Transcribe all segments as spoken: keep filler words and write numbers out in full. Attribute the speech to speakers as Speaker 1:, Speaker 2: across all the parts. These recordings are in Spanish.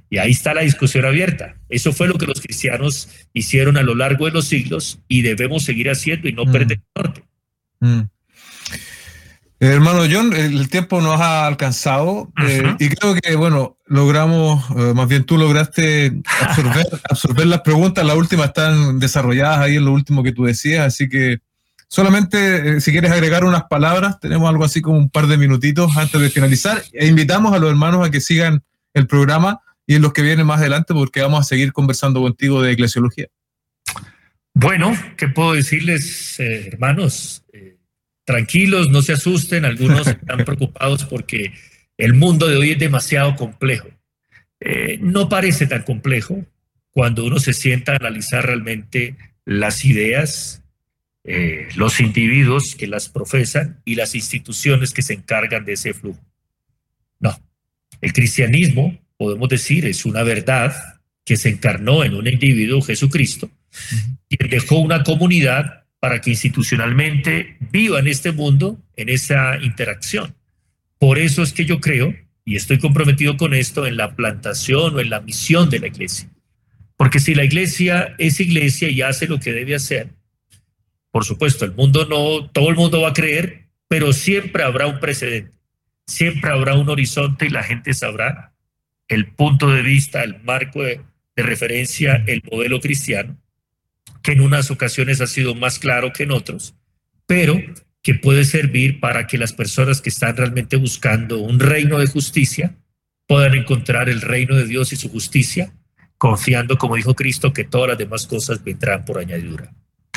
Speaker 1: Y ahí está la discusión abierta. Eso fue lo que los cristianos hicieron a lo largo de los siglos y debemos seguir haciendo y no mm. perder el norte.
Speaker 2: Mm. Eh, hermano John, el tiempo nos ha alcanzado eh, y creo que, bueno, logramos, eh, más bien tú lograste absorber, absorber las preguntas. Las últimas están desarrolladas ahí en lo último que tú decías, así que solamente eh, si quieres agregar unas palabras, tenemos algo así como un par de minutitos antes de finalizar e invitamos a los hermanos a que sigan el programa y en los que vienen más adelante porque vamos a seguir conversando contigo de eclesiología.
Speaker 1: Bueno, ¿qué puedo decirles, eh, hermanos? Eh, tranquilos, no se asusten, algunos están preocupados porque el mundo de hoy es demasiado complejo. Eh, no parece tan complejo cuando uno se sienta a analizar realmente las ideas, eh, los individuos que las profesan y las instituciones que se encargan de ese flujo. No, el cristianismo, podemos decir, es una verdad que se encarnó en un individuo, Jesucristo, quien dejó una comunidad para que institucionalmente viva en este mundo, en esa interacción. Por eso es que yo creo, y estoy comprometido con esto, en la plantación o en la misión de la iglesia. Porque si la iglesia es iglesia y hace lo que debe hacer, por supuesto, el mundo no, todo el mundo va a creer, pero siempre habrá un precedente, siempre habrá un horizonte y la gente sabrá el punto de vista, el marco de, de referencia, el modelo cristiano, que en unas ocasiones ha sido más claro que en otros, pero que puede servir para que las personas que están realmente buscando un reino de justicia puedan encontrar el reino de Dios y su justicia, confiando, como dijo Cristo, que todas las demás cosas vendrán por añadidura.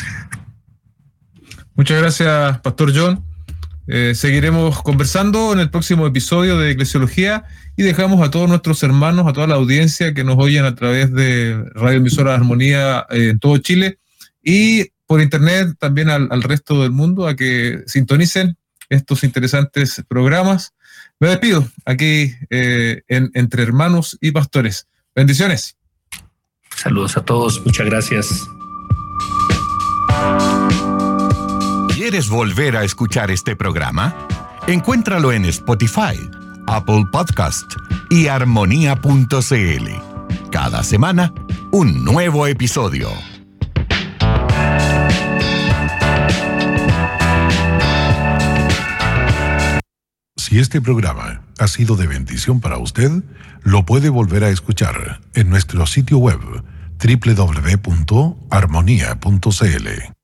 Speaker 2: Muchas gracias, Pastor John. Eh, seguiremos conversando en el próximo episodio de Eclesiología y dejamos a todos nuestros hermanos, a toda la audiencia que nos oyen a través de Radio Emisora Armonía eh, en todo Chile y por internet también al, al resto del mundo a que sintonicen estos interesantes programas. Me despido aquí eh, en Entre Hermanos y Pastores. Bendiciones.
Speaker 1: Saludos a todos, muchas gracias.
Speaker 3: ¿Quieres volver a escuchar este programa? Encuéntralo en Spotify, Apple Podcast y armonía punto c l. Cada semana, un nuevo episodio. Si este programa ha sido de bendición para usted, lo puede volver a escuchar en nuestro sitio web doble u doble u doble u punto armonía punto c l.